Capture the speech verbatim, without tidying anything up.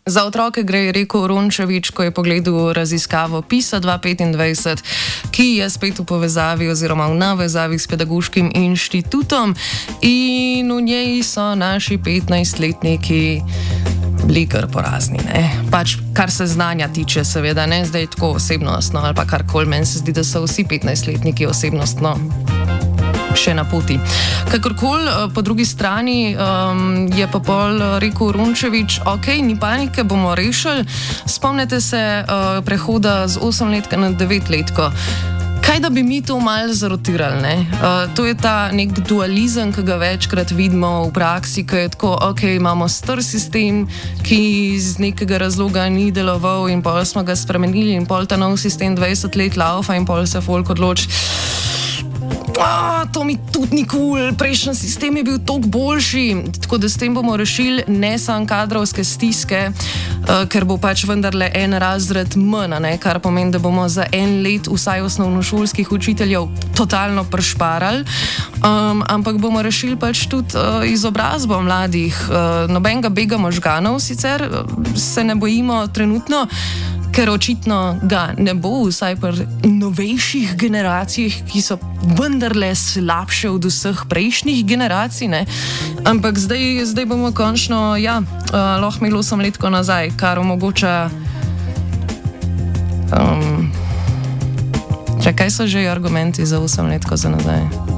Za otroke gre, je rekel Rončević, ko je pogledal raziskavo PISA dva tisoč petindvajset, ki je spet v povezavi oziroma v navezavi s pedagoškim inštitutom in v njej so naši petnajstletniki bili kar porazni. Ne? Pač kar se znanja tiče, seveda, ne zdaj tako osebnostno ali pa karkoli, meni se zdi, da so vsi petnajstletniki osebnostno še na poti. Kakorkoli, po drugi strani um, je pa pol rekel Rončević, ok, ni panike, bomo rešili. Spomnite se uh, prehoda z osemletke na devetletko. Kaj da bi mi to malo zarotirali, ne? Uh, to je ta nek dualizem, ki ga večkrat vidimo v praksi, ki je tako, ok, imamo star sistem, ki iz nekega razloga ni deloval in pol smo ga spremenili in pol ta nov sistem dvajset let laufa in pol se folk odloči, Oh, to mi tudi ni kul, cool. Prejšnji sistem je bil toliko boljši, tako da s tem bomo rešili ne samo kadrovske stiske, uh, ker bo pač vendarle en razred manj, ne? Kar pomeni, da bomo za en let vsaj osnovnošolskih učiteljev totalno prešparali, um, ampak bomo rešili pač tudi uh, izobrazbo mladih. Uh, nobenega bega možganov sicer uh, se ne bojimo trenutno, ker očitno ga ne bo, vsaj pri novejših generacijah, ki so vendarle slabše od vseh prejšnjih generacij, ne? Ampak zdaj, zdaj bomo končno, ja, uh, lahko imeli osemletko nazaj, kar omogoča... Um, če kaj so že argumenti za osemletko za nazaj?